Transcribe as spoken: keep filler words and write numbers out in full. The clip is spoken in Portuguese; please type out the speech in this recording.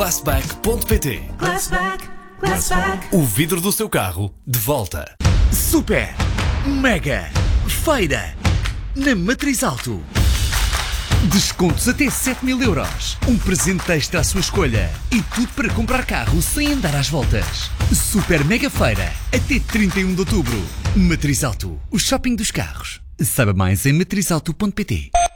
Glassback ponto pt. Glassback, Glassback. O vidro do seu carro de volta. Super, mega, feira, na Matriz Auto. Descontos até sete mil euros. Um presente extra à sua escolha. E tudo para comprar carro sem andar às voltas. Super mega feira, até trinta e um de outubro. Matriz Auto, o shopping dos carros. Saiba mais em matriz auto ponto pt.